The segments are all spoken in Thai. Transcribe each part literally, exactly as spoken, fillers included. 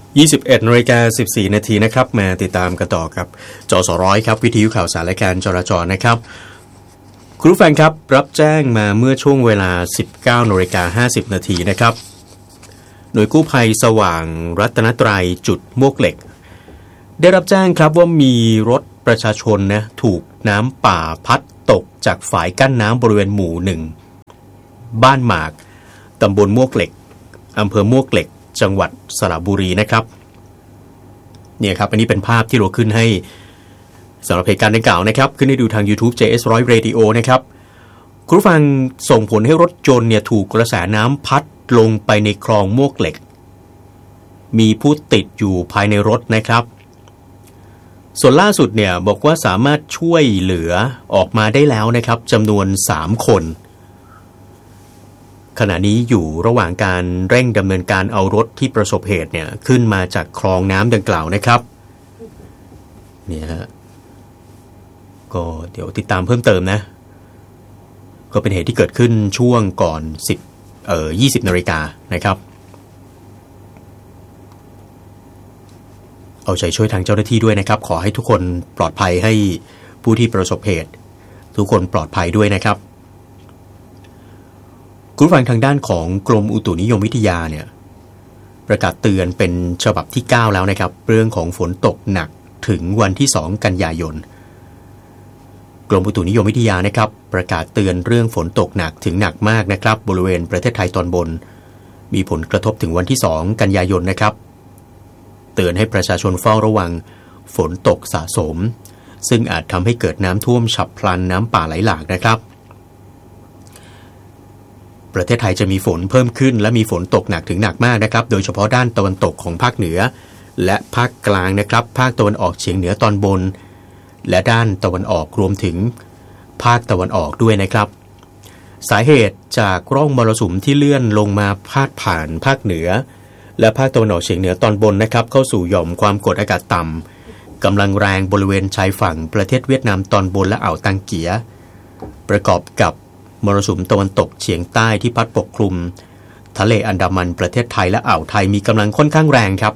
ยี่สิบเอ็ดนาฬิกาสิบสี่นาทีนะครับมาติดตามกันต่อครับจสร้อยครับวิทยุข่าวสารและการจราจรนะครับคุณผู้ฟังครับรับแจ้งมาเมื่อช่วงเวลา สิบเก้านาฬิกาห้าสิบนาทีนะครับหน่วยกู้ภัยสว่างรัตนตรัยจุดมวกเหล็กได้รับแจ้งครับว่ามีรถประชาชนนะถูกน้ำป่าพัดตกจากฝายกั้นน้ำบริเวณหมู่หนึ่งบ้านหมากตำบลมวกเหล็กอำเภอมวกเหล็กจังหวัดสระบุรีนะครับเนี่ยครับอันนี้เป็นภาพที่เราขึ้นให้สำหรับเหตุการณ์ดังกล่าวนะครับขึ้นให้ดูทาง YouTube เจ เอส หนึ่งร้อย Radio นะครับคุณผู้ฟังส่งผลให้รถยนต์เนี่ยถูกกระแสน้ำพัดลงไปในคลองมวกเหล็กมีผู้ติดอยู่ภายในรถนะครับส่วนล่าสุดเนี่ยบอกว่าสามารถช่วยเหลือออกมาได้แล้วนะครับจำนวนสามคนขณะนี้อยู่ระหว่างการเร่งดำเนินการเอารถที่ประสบเหตุเนี่ยขึ้นมาจากคลองน้ำดังกล่าวนะครับเนี่ยฮะก็เดี๋ยวติดตามเพิ่มเติมนะก็เป็นเหตุที่เกิดขึ้นช่วงก่อนสิบเอ่อยี่สิบนาฬิกานะครับเอาใจช่วยทางเจ้าหน้าที่ด้วยนะครับขอให้ทุกคนปลอดภัยให้ผู้ที่ประสบเหตุทุกคนปลอดภัยด้วยนะครับคุณผู้ฟังทางด้านของกรมอุตุนิยมวิทยาเนี่ยประกาศเตือนเป็นฉบับที่เก้าแล้วนะครับเรื่องของฝนตกหนักถึงวันที่สองกันยายนกรมอุตุนิยมวิทยานะครับประกาศเตือนเรื่องฝนตกหนักถึงหนักมากนะครับบริเวณประเทศไทยตอนบนมีผลกระทบถึงวันที่สองกันยายนนะครับเตือนให้ประชาชนเฝ้าระวังฝนตกสะสมซึ่งอาจทำให้เกิดน้ำท่วมฉับพลันน้ำป่าไหลหลากนะครับประเทศไทยจะมีฝนเพิ่มขึ้นและมีฝนตกหนักถึงหนักมากนะครับโดยเฉพาะด้านตะวันตกของภาคเหนือและภาคกลางนะครับภาคตะวันออกเฉียงเหนือตอนบนและด้านตะวันออกรวมถึงภาคตะวันออกด้วยนะครับสาเหตุจากร่องมรสุมที่เลื่อนลงมาพาดผ่านภาคเหนือและภาคตะวันออกเฉียงเหนือตอนบนนะครับเข้าสู่หย่อมความกดอากาศต่ำกำลังแรงบริเวณชายฝั่งประเทศเวียดนามตอนบนและอ่าวตังเกียประกอบกับมรสุมตะวันตกเฉียงใต้ที่พัดปกคลุมทะเลอันดามันประเทศไทยและอ่าวไทยมีกำลังค่อนข้างแรงครับ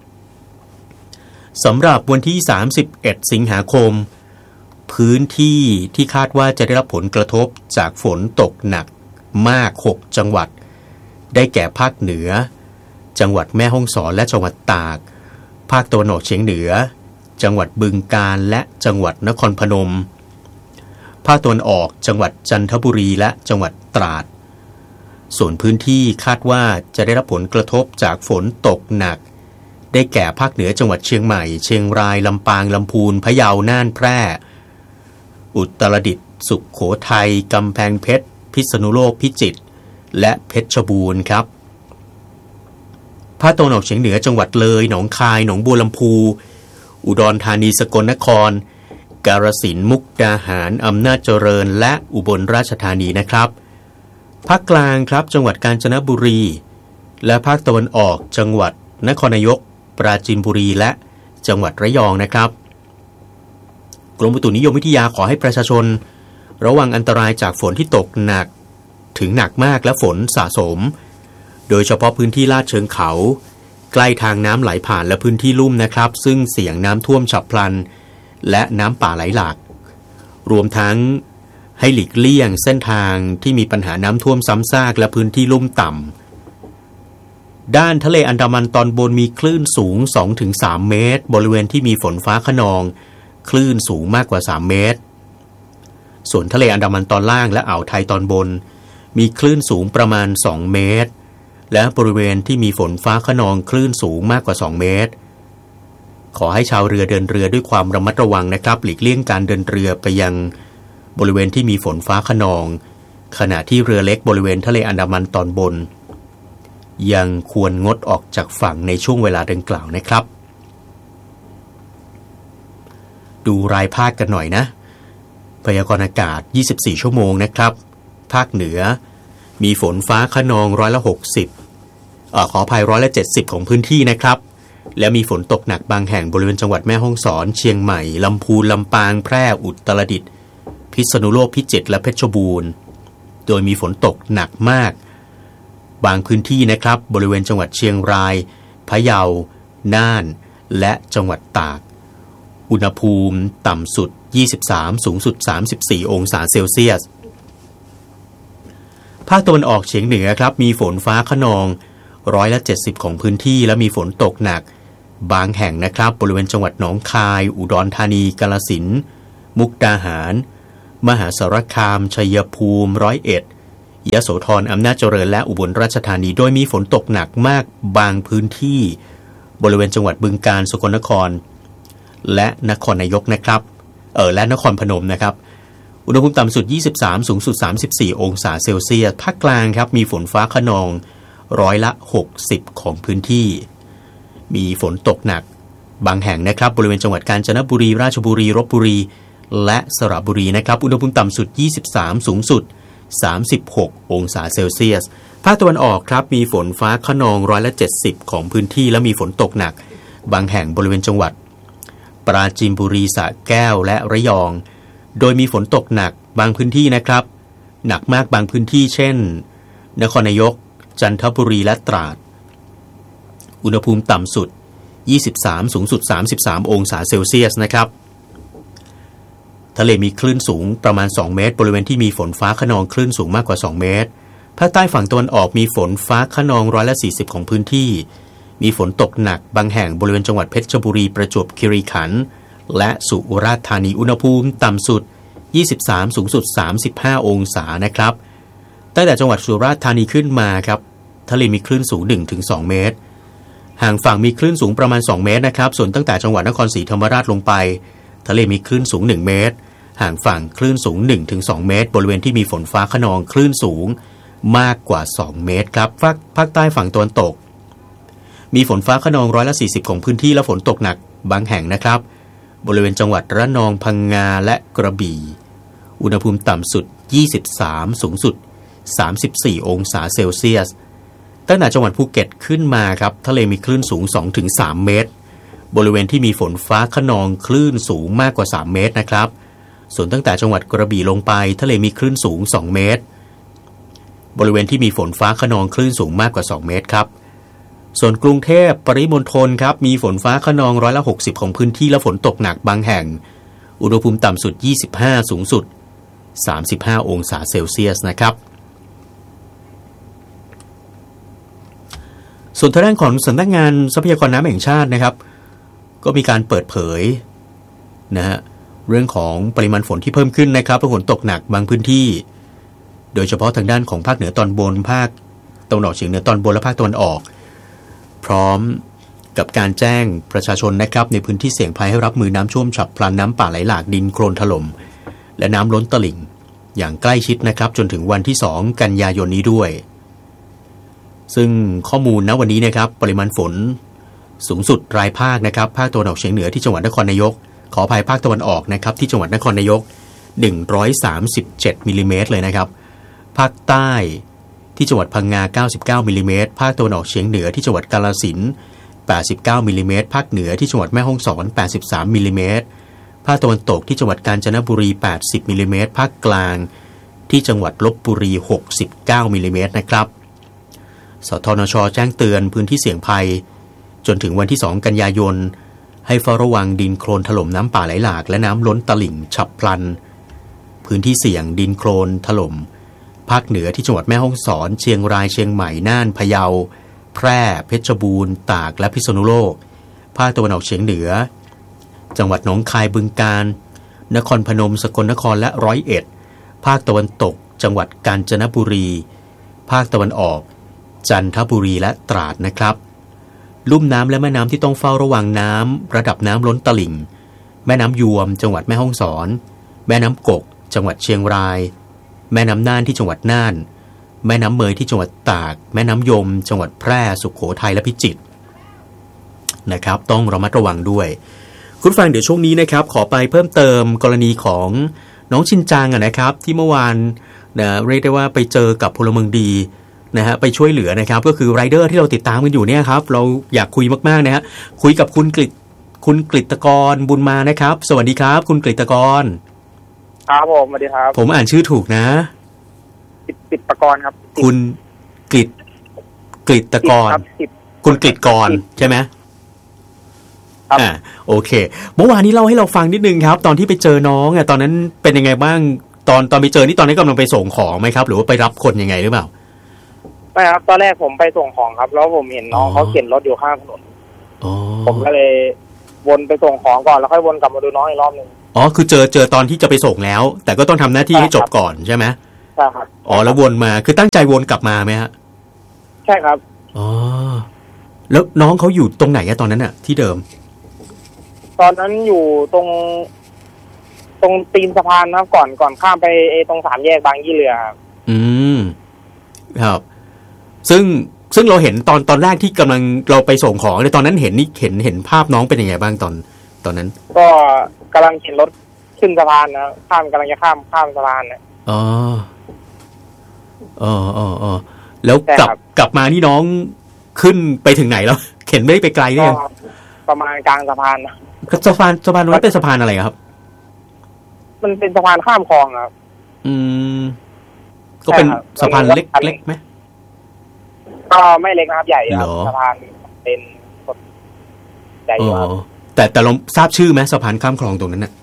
สำหรับวันที่สามสิบเอ็ดสิงหาคมพื้นที่ที่คาดว่าจะได้รับผลกระทบจากฝนตกหนักมากหกจังหวัดได้แก่ภาคเหนือจังหวัดแม่ฮ่องสอนและจังหวัดตากภาคตะวันออกเฉียงเหนือจังหวัดบึงกาฬและจังหวัดนครพนมภาคตะวันออกจังหวัดจันทบุรีและจังหวัดตราดส่วนพื้นที่คาดว่าจะได้รับผลกระทบจากฝนตกหนักได้แก่ภาคเหนือจังหวัดเชียงใหม่เชียงรายลำปางลำพูนพะเยาน่านแพร่อุตรดิตถ์สุโขทัยกำแพงเพชรพิษณุโลกพิจิตรและเพชรบูรณ์ครับภาคตะวันออกเฉียงเหนือจังหวัดเลยหนองคายหนองบัวลำพูอุดรธานีสกลนครกาฬสินธุ์มุกดาหารอำนาจเจริญและอุบลราชธานีนะครับภาคกลางครับจังหวัดกาญจนบุรีและภาคตะวันออกจังหวัดนครนายกปราจีนบุรีและจังหวัดระยองนะครับกรมอุตุนิยมวิทยาขอให้ประชาชนระวังอันตรายจากฝนที่ตกหนักถึงหนักมากและฝนสะสมโดยเฉพาะพื้นที่ลาดเชิงเขาใกล้ทางน้ำไหลผ่านและพื้นที่ลุ่มนะครับซึ่งเสี่ยงน้ำท่วมฉับพลันและน้ำป่าไหลหลากรวมทั้งให้หลีกเลี่ยงเส้นทางที่มีปัญหาน้ำท่วมซ้ำซากและพื้นที่ลุ่มต่ำด้านทะเลอันดามันตอนบนมีคลื่นสูง สองถึงสาม เมตรบริเวณที่มีฝนฟ้าคะนองคลื่นสูงมากกว่าสามเมตรส่วนทะเลอันดามันตอนล่างและอ่าวไทยตอนบนมีคลื่นสูงประมาณสองเมตรและบริเวณที่มีฝนฟ้าคะนองคลื่นสูงมากกว่าสองเมตรขอให้ชาวเรือเดินเรือด้วยความระมัดระวังนะครับหลีกเลี่ยงการเดินเรือไปยังบริเวณที่มีฝนฟ้าคะนองขณะที่เรือเล็กบริเวณทะเลอันดามันตอนบนยังควรงดออกจากฝั่งในช่วงเวลาดังกล่าวนะครับดูรายภาคกันหน่อยนะพยากรณ์อากาศยี่สิบสี่ชั่วโมงนะครับภาคเหนือมีฝนฟ้าคะนองร้อยละหกสิบเอ่อขออภัยร้อยละเจ็ดสิบของพื้นที่นะครับและมีฝนตกหนักบางแห่งบริเวณจังหวัดแม่ฮ่องสอนเชียงใหม่ลำพูนลำปางแพร่อุตรดิตถ์พิษณุโลกพิจิตรและเพชรบูรณ์โดยมีฝนตกหนักมากบางพื้นที่นะครับบริเวณจังหวัดเชียงรายพะเยาน่านและจังหวัดตากอุณหภูมิต่ำสุดยี่สิบสามสูงสุดสามสิบสี่องศาเซลเซียสภาคตะวันออกเฉียงเหนือครับมีฝนฟ้าคะนองร้อยละเจ็ดสิบของพื้นที่และมีฝนตกหนักบางแห่งนะครับบริเวณจังหวัดหนองคายอุดรธานีกาฬสินธุ์มุกดาหารมหาสารคามชัยภูมิร้อยเอ็ดยโสธรอำนาจเจริญและอุบลราชธานีโดยมีฝนตกหนักมากบางพื้นที่บริเวณจังหวัดบึงกาฬสกลนครและนครนายกนะครับเออและนครพนมนะครับอุณหภูมิต่ำสุดยี่สิบสามสูงสุดสามสิบสี่องศาเซลเซียสภาคกลางครับมีฝนฟ้าคะนองร้อยละหกสิบของพื้นที่มีฝนตกหนักบางแห่งนะครับบริเวณจังหวัดกาญจนบุรีราชบุรีลพบุรีและสระบุรีนะครับอุณหภูมิต่ำสุดยี่สิบสามสูงสุดสามสิบหกองศาเซลเซียสภาคตะวันออกครับมีฝนฟ้าคะนองร้อยละเจ็ดสิบของพื้นที่และมีฝนตกหนักบางแห่งบริเวณจังหวัดปราจีนบุรีสระแก้วและระยองโดยมีฝนตกหนักบางพื้นที่นะครับหนักมากบางพื้นที่เช่นนครนายกจันทบุรีและตราดอุณหภูมิต่ำสุดยี่สิบสามสูงสุดสามสิบสามองศาเซลเซียสนะครับทะเลมีคลื่นสูงประมาณสองเมตรบริเวณที่มีฝนฟ้าคะนองคลื่นสูงมากกว่าสองเมตรภาคใต้ฝั่งตะวันออกมีฝนฟ้าคะนองร้อยละสี่สิบของพื้นที่มีฝนตกหนักบางแห่งบริเวณจังหวัดเพชรบุรีประจวบคีรีขันธ์และสุราษฎร์ธานีอุณหภูมิต่ำสุดยี่สิบสามสูงสุดสามสิบห้าองศานะครับตั้งแต่จังหวัดสุราษฎร์ธานีขึ้นมาครับทะเลมีคลื่นสูง หนึ่งถึงสอง เมตรห่างฝั่งมีคลื่นสูงประมาณสองเมตรนะครับส่วนตั้งแต่จังหวัดนครศรีธรรมราชลงไปทะเลมีคลื่นสูงหนึ่งเมตรห่างฝั่งคลื่นสูง หนึ่งถึงสอง เมตรบริเวณที่มีฝนฟ้าคะนองคลื่นสูงมากกว่าสองเมตรครับภาคภาคใต้ฝั่งตะวันตกมีฝนฟ้าคะนองร้อยละสี่สิบของพื้นที่และฝนตกหนักบางแห่งนะครับบริเวณจังหวัดระนองพังงาและกระบี่อุณหภูมิต่ำสุดยี่สิบสามสูงสุดสามสิบสี่องศาเซลเซียสตั้งแต่จังหวัดภูเก็ตขึ้นมาครับทะเลมีคลื่นสูง สองถึงสาม เมตรบริเวณที่มีฝนฟ้าคะนองคลื่นสูงมากกว่าสามเมตรนะครับส่วนตั้งแต่จังหวัดกระบี่ลงไปทะเลมีคลื่นสูงสองเมตรบริเวณที่มีฝนฟ้าคะนองคลื่นสูงมากกว่าสองเมตรครับส่วนกรุงเทพปริมณฑลครับมีฝนฟ้าคะนองร้อยละหกสิบของพื้นที่และฝนตกหนักบางแห่งอุณหภูมิต่ำสุดยี่สิบห้าสูงสุดสามสิบห้าองศาเซลเซียสนะครับส่วนทางด้านของสำนักงานทรัพยากรน้ำแห่งชาตินะครับก็มีการเปิดเผยนะฮะเรื่องของปริมาณฝนที่เพิ่มขึ้นนะครับฝนตกหนักบางพื้นที่โดยเฉพาะทางด้านของภาคเหนือตอนบนภาคตะวันออกเฉียงเหนือตอนบนและภาคตะวันออกพร้อมกับการแจ้งประชาชนนะครับในพื้นที่เสี่ยงภัยให้รับมือน้ำท่วมฉับพลันน้ำป่าไหลหลากดินโคลนถล่มและน้ำล้นตลิ่งอย่างใกล้ชิดนะครับจนถึงวันที่สองกันยายนนี้ด้วยซึ่งข้อมูลณวันนี้นะครับปริมาณฝนสูงสุดรายภาคนะครับภาคตะวันออกเฉียงเหนือที่จังหวัดนครนายกขออภัยภาคตะวันออกนะครับที่จังหวัดนครนายกหนึ่งร้อยสามสิบเจ็ดมิลลิเมตรเลยนะครับภาคใต้ที่จังหวัดพังงาเก้าสิบเก้ามิลลิเมตรภาคตะวันออกเฉียงเหนือที่จังหวัดกาฬสินธุ์แปดสิบเก้ามิลลิเมตรภาคเหนือที่จังหวัดแม่ฮ่องสอนแปดสิบสามมิลลิเมตรภาคตะวันตกที่จังหวัดกาญจนบุรีแปดสิบมิลลิเมตรภาคกลางที่จังหวัดลพบุรีหกสิบเก้ามิลลิเมตรนะครับสทนช.แจ้งเตือนพื้นที่เสี่ยงภัยจนถึงวันที่สองกันยายนให้เฝ้าระวังดินโคลนถล่มน้ำป่าไหลหลากและน้ำล้นตลิ่งฉับพลันพื้นที่เสี่ยงดินโคลนถล่มภาคเหนือที่จังหวัดแม่ฮ่องสอนเชียงรายเชียงใหม่น่านพะเยาแพร่เพชรบูรณ์ตากและพิษณุโลกภาคตะวันออกเฉียงเหนือจังหวัดหนองคายบึงกาฬนครพนมสกลนครและร้อยเอ็ดภาคตะวันตกจังหวัดกาญจนบุรีภาคตะวันออกจันทบุรีและตราดนะครับลุ่มน้ำและแม่น้ำที่ต้องเฝ้าระวังน้ำระดับน้ำล้นตลิ่งแม่น้ำยวมจังหวัดแม่ฮ่องสอนแม่น้ำกกจังหวัดเชียงรายแม่น้ำน่านที่จังหวัดน่านแม่น้ำเมยที่จังหวัดตากแม่น้ำยมจังหวัดแพร่สุโขทัยและพิจิตรนะครับต้องระมัดระวังด้วยคุณฟังเดี๋ยวช่วงนี้นะครับขอไปเพิ่มเติมกรณีของน้องชินจังนะครับที่เมื่อวานนะเรียกได้ว่าไปเจอกับพลเมืองดีนะฮะไปช่วยเหลือนะครับก็คือไรเดอร์ที่เราติดตามกันอยู่เนี่ยครับเราอยากคุยมากๆนะฮะคุยกับคุณกฤษคุณกฤษกรบุญมานะครับสวัสดีครับคุณกฤษกรครับผมสวัสดีครับผมอ่านชื่อถูกนะกฤษกรครับคุณกฤษกฤษกรคุณกฤษกรใช่ไหมครับอ่าโอเคเมื่อวานนี้เล่าให้เราฟังนิดนึงครับตอนที่ไปเจอน้องอ่ะตอนนั้นเป็นยังไงบ้างตอนตอนไปเจอนี่ตอนนี้กำลังไปส่งของไหมครับหรือว่าไปรับคนยังไงหรือเปล่าไม่ครับตอนแรกผมไปส่งของครับแล้วผมเห็นน้องเขาเข็นรถอยู่ข้างถนนผมก็เลยวนไปส่งของก่อนแล้วค่อยวนกลับมาดูน้องอีกรอบนึงอ๋อคือเจอเจอตอนที่จะไปส่งแล้วแต่ก็ต้องทำหน้าที่ให้จบก่อนใช่ไหมใช่ครับอ๋อแล้ววนมาคือตั้งใจวนกลับมาไหมฮะใช่ครับอ๋อแล้วน้องเขาอยู่ตรงไหนอะตอนนั้นอะที่เดิมตอนนั้นอยู่ตรงตรงตีนสะพานครับก่อนก่อนข้ามไปเอตรงสามแยกบางยี่เรือครับอืมครับซึ่งซึ่งเราเห็นตอนตอนแรกที่กำลังเราไปส่งของในตอนนั้นเห็นนี่เห็นเห็นภาพน้องเป็นยังไงบ้างตอนตอนนั้นก็กำลังเข็นรถขึ้นสะพานนะข้ามกำลังจะข้ามข้ามสะพานนะอ๋ออ๋ออ๋ออ๋อแล้วกลับกลับมานี่น้องขึ้นไปถึงไหนแล้วเข็นไม่ได้ไปไกลได้ยังประมาณกลางสะพานนะสะพานสะพานนั้นเป็นสะพานอะไรครับมันเป็นสะพานข้ามคลองครับอืมก็เป็นสะพานเล็กเล็กไหมก็ไม่เล็กนะครับใหญ่ครับสะพานเป็นใหญ่ครับแต่แต่เราทราบชื่อไหมสะพานข้ามคลองตรงนั้นน่ะ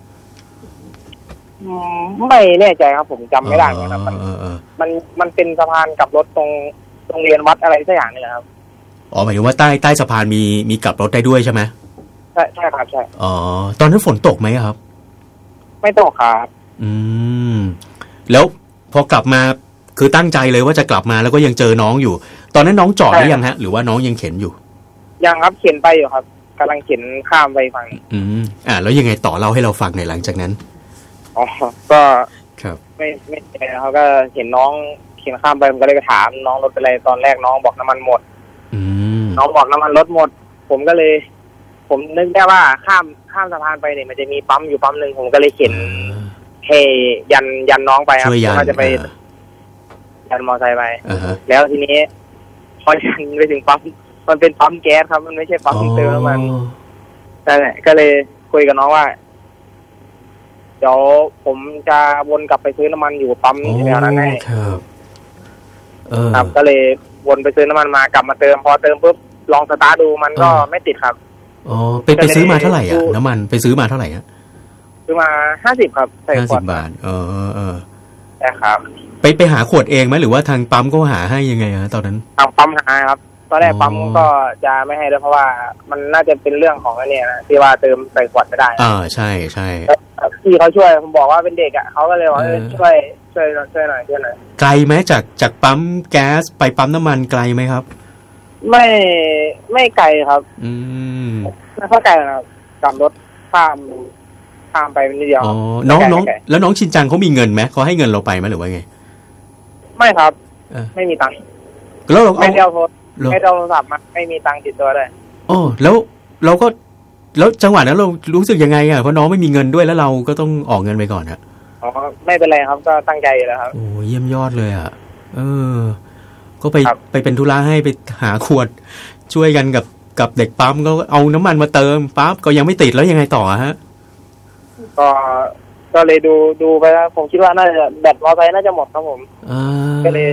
ไม่แน่ใจครับผมจำไม่ได้นะครับมันมันมันเป็นสะพานกลับรถตรงโรงเรียนวัดอะไรสักอย่างนี่แหละครับอ๋อหมายถึงว่าใต้ใต้สะพานมีมีกลับรถได้ด้วยใช่ไหมใช่ใช่ครับใช่อ๋อตอนนั้นฝนตกไหมครับไม่ตกครับอืมแล้วพอกลับมาคือตั้งใจเลยว่าจะกลับมาแล้วก็ยังเจอน้องอยู่ตอนนั้นน้องจอดหรือยังฮะหรือว่าน้องยังเข็นอยู่ยังครับเข็นไปอยู่ครับกำลังเข็นข้ามไปฝั่งอืมอ่าแล้วยังไงต่อเล่าให้เราฟังหน่อยหลังจากนั้นอ๋อก็ครับไม่ไม่ใช่เขาก็เห็นน้องเข็นข้ามไปผมก็เลยไปถามน้องรถเป็นไรตอนแรกน้องบอกน้ำมันหมดอืมน้องบอกน้ำมันรถหมดผมก็เลยผมนึกได้ว่าข้ามข้ามสะพานไปเนี่ยมันจะมีปั๊มอยู่ปั๊มนึงผมก็เลยเข็นเฮยันยันน้องไปครับเขาจะไปยันมอเตอร์ไซค์ไปแล้วทีนี้พอยันไปถึงปั๊มมันเป็นปั๊มแก๊สครับมันไม่ใช่ปั๊มเติมน้ำมันนั่นแหละก็เลยคุยกับน้องว่าเดี๋ยวผมจะวนกลับไปซื้อน้ำมันอยู่ปั๊มแถวนั้นให้ครับเออครับก็เลยวนไปซื้อน้ำมันมากลับมาเติมพอเติมปุ๊บลองสตาร์ทดูมันก็ไม่ติดครับอ๋อไปไปซื้อมาเท่าไหร่อ่ะน้ำมันไปซื้อมาเท่าไหร่อ่ะซื้อมาห้าสิบครับใส่ขวดบาทเออเออใช่ครับไปไปหาขวดเองไหมหรือว่าทางปั๊มก็หาให้ยังไงฮะตอนนั้นทางปั๊มหาครับตอนแรกปั๊มก็จะไม่ให้ด้วยเพราะว่ามันน่าจะเป็นเรื่องของอันนี้นะที่ว่าเติมใส่ขวดไม่ได้อ่าใช่ใช่ที่เขาช่วยผมบอกว่าเป็นเด็กอ่ะเขาก็เลยว่าช่วยช่วยช่วยหน่อยช่วยหน่อยไกลไหมจากจากปั๊มแก๊สไปปั๊มน้ำมันไกลไหมครับไม่ไม่ไกลครับอืมไม่ค่อยไกลนะครับขับรถข้ามข้ามไปนิดเดียวอ๋อน้องน้องแล้วน้องชินจังเขามีเงินไหมเขาให้เงินเราไปไหมหรือว่าไงไม่ครับไม่มีตังค์แล้วเราไม่ได้เอาโทรไม่ได้เอาโทรศัพท์มาไม่มีตังค์ติดตัวเลยอ๋อแล้วเราก็แล้วจังหวะนั้นเรารู้สึกยังไงอ่ะเพราะน้องไม่มีเงินด้วยแล้วเราก็ต้องออกเงินไปก่อนอ่ะอ๋อไม่เป็นไรครับก็ตั้งใจอยู่แล้วครับโอ้เยี่ยมยอดเลยอ่ะเออก็ไปไปเป็นธุระให้ไปหาขวดช่วยกันกับกับเด็กปั๊มก็เอาน้ำมันมาเติมปั๊บก็ยังไม่ติดแล้วยังไงต่อฮะก็ก็เลยดูดูไปแล้วผมคิดว่าน่าจะแบตมอเตอร์ไซค์น่าจะหมดครับผมก็เลย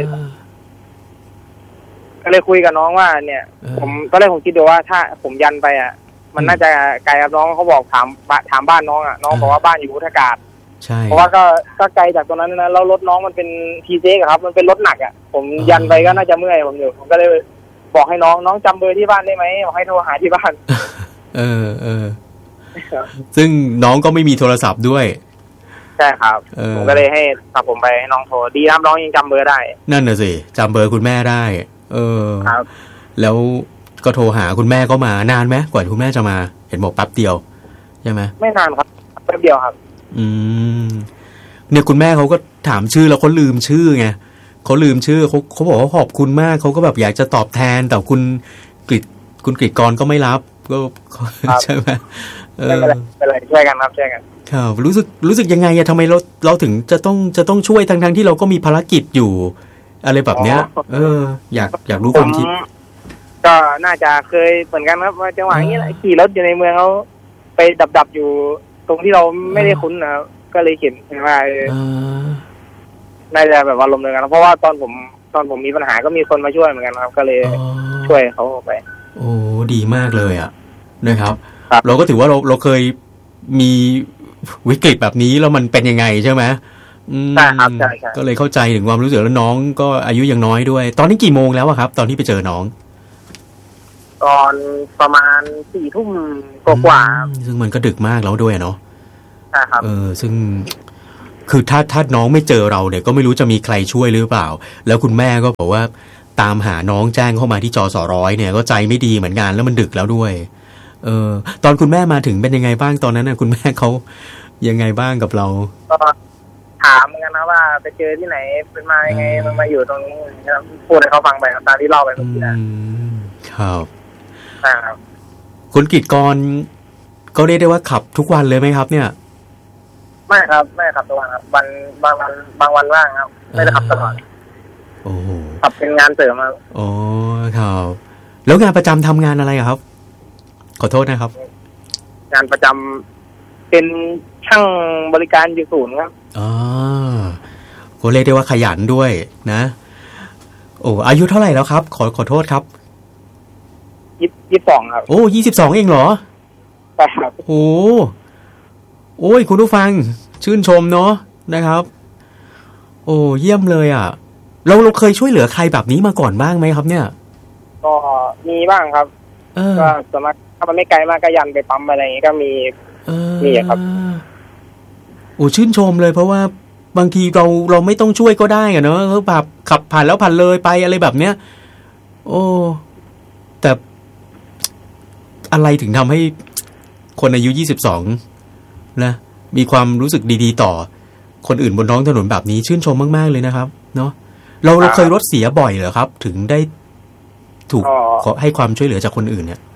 ก็เลยคุยกับน้องว่าเนี่ยผมตอนแรกผมคิดดูว่าถ้าผมยันไปอ่ะมันน่าจะไกลครับน้องเขาบอกถามถามบ้านน้องอ่ะน้องบอกว่าบ้านอยู่พุทธากาศใช่เพราะว่าก็ก็ไกลจากตรงนั้นนะแล้วรถน้องมันเป็นทีเจครับมันเป็นรถหนักอ่ะผมยันไปก็น่าจะเมื่อยผมอยู่ผมก็เลยบอกให้น้องน้องจำเบอร์ที่บ้านได้ไหมบอกให้โทรหาที่บ้านเออเออซึ่งน้องก็ไม่มีโทรศัพท์ด้วยใช่ครับผมก็เลยให้ขับผมไปให้น้องโทรดีนะน้องยังจำเบอร์ได้นั่นน่ะสิจำเบอร์คุณแม่ได้เออครับแล้วก็โทรหาคุณแม่ก็มานานไหมกว่าคุณแม่จะมาเห็นบอกแป๊บเดียวใช่ไหมไม่นานครับแป๊บเดียวครับอืมเนี่ยคุณแม่เขาก็ถามชื่อแล้วเขาลืมชื่อไงเขาลืมชื่อเขาเขาบอกว่าขอบคุณมากเขาก็แบบอยากจะตอบแทนแต่คุณกฤษคุณกฤษกรก็ไม่รับก็ใช่ไหมเออเป็นไรช่วยกันครับช่วยกันครับรู้สึกรู้สึกยังไงอะทำไมเราเราถึงจะต้องจะต้องช่วยทั้งทั้งที่เราก็มีภารกิจอยู่อะไรแบบเนี้ยเอออยากอยากรู้ความคิดก็น่าจะเคยเหมือนกันครับว่าจังหวะนี้แหละขี่รถอยู่ในเมืองเขาไปดับๆอยู่ตรงที่เราไม่ได้คุ้นนะก็เลยเห็นว่าน่าจะแบบว่าลมเดียวกันเพราะว่าตอนผมตอนผมมีปัญหาก็มีคนมาช่วยเหมือนกันครับก็เลยช่วยเขาไปโอ้ดีมากเลยอ่ะนะครับเราก็ถือว่าเราเราเคยมีวิกฤตแบบนี้แล้วมันเป็นยังไงใช่ไหมใช่ครับใช่ใช่ก็เลยเข้าใจถึงความรู้สึกแล้วน้องก็อายุยังน้อยด้วยตอนนี้กี่โมงแล้วครับตอนที่ไปเจอน้องตอนประมาณสี่ทุ่มกว่าซึ่งมันก็ดึกมากแล้วด้วยเนาะใช่ครับเออซึ่งคือถ้าถ้าน้องไม่เจอเราเนี่ยก็ไม่รู้จะมีใครช่วยหรือเปล่าแล้วคุณแม่ก็บอกว่าตามหาน้องแจ้งเข้ามาที่จสร้อยเนี่ยก็ใจไม่ดีเหมือนกันแล้วมันดึกแล้วด้วยเออตอนคุณแม่มาถึงเป็นยังไงบ้างตอนนั้นน่ะคุณแม่เขายังไงบ้างกับเราก็ถามเหมือนกันนะว่าไปเจอที่ไหนเป็นมายังไงมันมาอยู่ตรงนี้พูดให้เขาฟังไปตามที่เล่าไปเมื่อกี้นะครับครับคุณกิตกรก็เรียกได้ว่าขับทุกวันเลยไหมครับเนี่ยไม่ครับไม่ขับทุกวันครับวันบางวันบางวันว่างครับไม่ได้ขับตลอดโอ้ขับเป็นงานเสริมครับอ๋อครับแล้วงานประจำทำงานอะไรครับขอโทษนะครับงานประจำเป็นช่างบริการอยู่ศูนย์ครับอ๋อก็เรียกได้ว่าขยันด้วยนะโอ้อายุเท่าไหร่แล้วครับขอขอโทษครับยี่สิบสองครับโอ้ยี่สิบสองเองเหรอใช่ครับโอ้โอ้ยคุณผู้ฟังชื่นชมเนาะนะครับโอ้เยี่ยมเลยอ่ะเราเราเคยช่วยเหลือใครแบบนี้มาก่อนบ้างไหมครับเนี่ยก็มีบ้างครับก็สมมติถ้ามันไม่ไกลมากก็ยันไปปั๊มอะไรอย่างงี้ก็มีมีครับโอ้ชื่นชมเลยเพราะว่าบางทีเราเราไม่ต้องช่วยก็ได้อะเนาะแบบขับผ่านแล้วผ่านเลยไปอะไรแบบเนี้ยโอ้แต่อะไรถึงทำให้คนอายุยี่สิบสองนะมีความรู้สึกดีๆต่อคนอื่นบนท้องถนนแบบนี้ชื่นชมมากๆเลยนะครับเนาะเราเราเคยรถเสียบ่อยเหรอครับถึงได้ถูกขอให้ความช่วยเหลือจากคนอื่นเนี่ย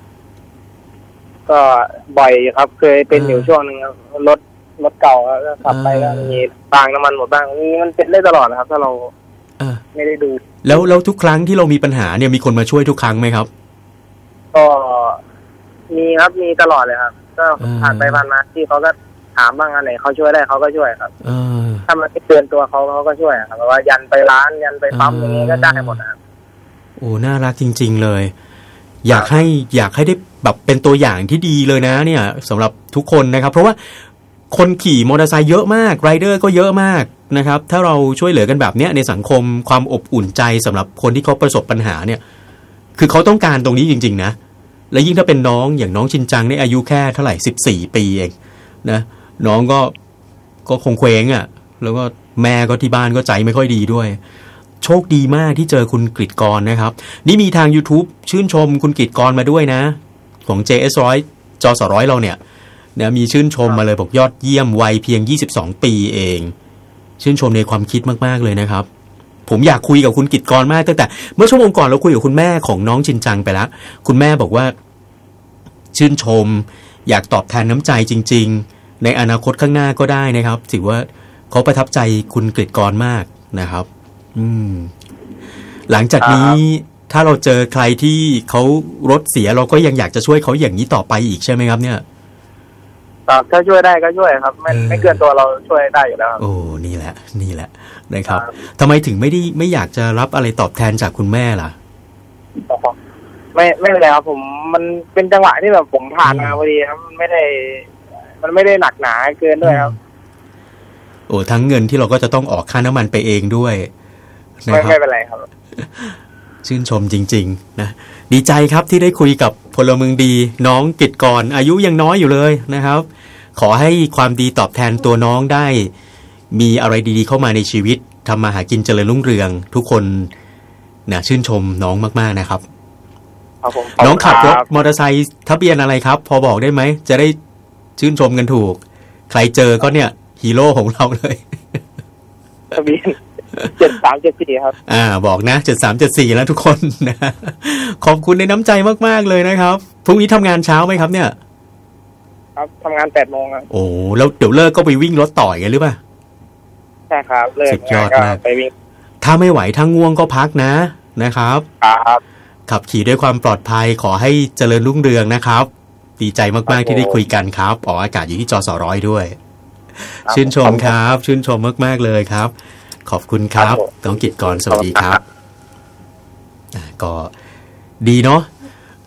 ก็บ่อยครับเคยเป็นอยู่ช่วงนึงรถรถเก่าแล้วขับไปก็มีบางน้ำมันหมดบ้างนี่มันเป็นได้ตลอดนะครับถ้าเราไม่ได้ดูแล้วแล้วทุกครั้งที่เรามีปัญหาเนี่ยมีคนมาช่วยทุกครั้งไหมครับก็มีครับมีตลอดเลยครับก็ผ่านไปผ่านมาที่เขาก็ถามบ้างอันไหนเขาช่วยได้เขาก็ช่วยครับถ้ามันไม่เตือนตัวเขาเขาก็ช่วยครับเพราะว่ายันไปร้านยันไปปั๊มอย่างนี้ก็ได้หมดนะครับโอ้น่ารักจริงๆเลยอยากให้อยากให้ได้แบบเป็นตัวอย่างที่ดีเลยนะเนี่ยสำหรับทุกคนนะครับเพราะว่าคนขี่มอเตอร์ไซค์เยอะมากไรเดอร์ก็เยอะมากนะครับถ้าเราช่วยเหลือกันแบบเนี้ยในสังคมความอบอุ่นใจสำหรับคนที่เขาประสบปัญหาเนี่ยคือเขาต้องการตรงนี้จริงๆนะและยิ่งถ้าเป็นน้องอย่างน้องชินจังนี่อายุแค่เท่าไหร่สิบสี่ปีเองนะน้องก็ก็คงเคว้งอ่ะแล้วก็แม่ก็ที่บ้านก็ใจไม่ค่อยดีด้วยโชคดีมากที่เจอคุณกฤษกรนะครับนี่มีทาง YouTube ชื่นชมคุณกฤษกรมาด้วยนะของ เจ เอส หนึ่งร้อย จสร้อยเราเนี่ยนะมีชื่นชมมาเลยบอกยอดเยี่ยมวัยเพียงยี่สิบสองปีเองชื่นชมในความคิดมากๆเลยนะครับผมอยากคุยกับคุณกฤษกรมากตั้งแต่เมื่อชั่วโมงก่อนเราคุยกับคุณแม่ของน้องชินจังไปแล้วคุณแม่บอกว่าชื่นชมอยากตอบแทนน้ำใจจริงๆในอนาคตข้างหน้าก็ได้นะครับถือว่าเขาประทับใจคุณกฤษกรมากนะครับอืมหลังจากนี้ถ้าเราเจอใครที่เขารถเสียเราก็ยังอยากจะช่วยเขาอย่างนี้ต่อไปอีกใช่ไหมครับเนี่ยครับถ้าช่วยได้ก็ช่วยครับไม่ไม่เกินตัวเราช่วยได้อยู่แล้วโอ้นี่แหละนี่แหละนะครับทำไมถึงไม่ได้ไม่อยากจะรับอะไรตอบแทนจากคุณแม่ล่ะไม่ไม่เลยครับผมมันเป็นจังหวะที่แบบผมผ่านมาพอดีครับมันไม่ได้มันไม่ได้หนักหนาเกินด้วยครับโอ้ทั้งเงินที่เราก็จะต้องออกค่าน้ำมันไปเองด้วยไม่ไม่เป็นไรครับชื่นชมจริงๆนะดีใจครับที่ได้คุยกับพลเมืองดีน้องกฤษกรอายุยังน้อยอยู่เลยนะครับขอให้ความดีตอบแทนตัวน้องได้มีอะไรดีๆเข้ามาในชีวิตทำมาหากินเจริญรุ่งเรืองทุกคนนะชื่นชมน้องมากๆนะครับน้องขับรถมอเตอร์ไซค์ทะเบียนอะไรครับพอบอกได้ไหมจะได้ชื่นชมกันถูกใครเจอก็เนี่ยฮีโร่ของเราเลยทะเบียนเจ็ดสามเจ็ดสี่ครับอ่าบอกนะเจ็ดสามเจ็ดสี่แล้วทุกคนนะขอบคุณในน้ำใจมากๆเลยนะครับพรุ่งนี้ทำงานเช้าไหมครับเนี่ยครับทำงานแปดโมงครับโอ้แล้วเดี๋ยวเลิกก็ไปวิ่งรถต่อยกันหรือเปล่าใช่ครับเลิกงานก็ไปวิ่งถ้าไม่ไหวถ้าง่วงก็พักนะนะครับครับขับขี่ด้วยความปลอดภัยขอให้เจริญรุ่งเรืองนะครับดีใจมากๆที่ได้คุยกันครับออกอากาศอยู่ที่จสร้อยด้วยชื่นชมครับชื่นชมมากๆเลยครับขอบคุณครับน้องกฤษกรสวัสดีครับก็ดีเนาะ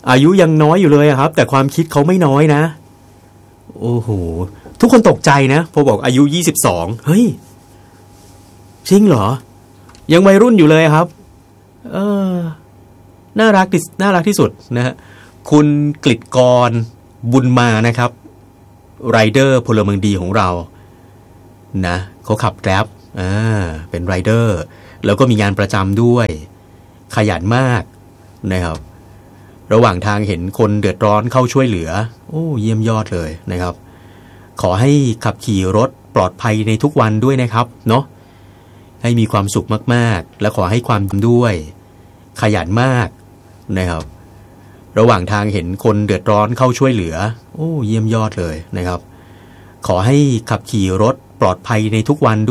อายุยังน้อยอยู่เลยครับแต่ความคิดเขาไม่น้อยนะโอ้โหทุกคนตกใจนะพอบอกอายุยี่สิบสองเฮ้ยจริงเหรอยังวัยรุ่นอยู่เลยครับเออน่ารักน่ารักที่สุดนะฮะคุณกฤษกรบุญมานะครับไรเดอร์พลเมืองดีของเรานะเขาขับแกร็บอ่าเป็นไรเดอร์แล้วก็มีงานประจำด้วยขยันมากนะครับระหว่างทางเห็นคนเดือดร้อนเข้าช่วยเหลือโอ้เยี่ยมยอดเลยนะครับขอให้ขับขี่รถปลอดภัยในทุกวันด้วยนะครับเนาะให้มีความสุขมากๆและขอให้ความด้วยขยันมากนะครับระหว่างทางเห็นคนเดือดร้อนเข้าช่วยเหลือโอ้เยี่ยมยอดเลยนะครับขอให้ขับขี่รถปลอดภัยในทุกวันด้วย